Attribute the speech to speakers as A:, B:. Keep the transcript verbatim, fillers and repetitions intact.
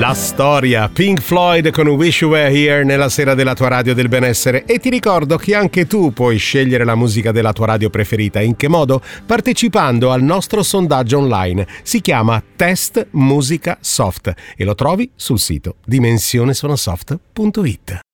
A: La storia, Pink Floyd con Wish You Were Here nella sera della tua radio del benessere. E ti ricordo che anche tu puoi scegliere la musica della tua radio preferita. In che modo? Partecipando al nostro sondaggio online. Si chiama Test Musica Soft e lo trovi sul sito dimensionesonosoft punto it.